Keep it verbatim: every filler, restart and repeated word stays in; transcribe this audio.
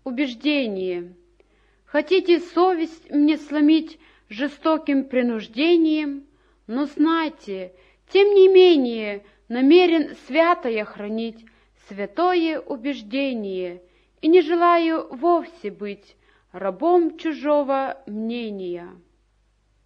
убеждение. Хотите совесть мне сломить жестоким принуждением, но знайте, тем не менее, намерен свято я хранить святое убеждение и не желаю вовсе быть рабом чужого мнения.